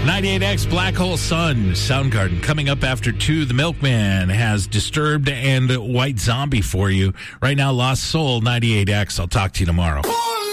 98X Black Hole Sun, Soundgarden. Coming up after 2, The Milkman has Disturbed and White Zombie for you. Right now, Lost Soul, 98X. I'll talk to you tomorrow.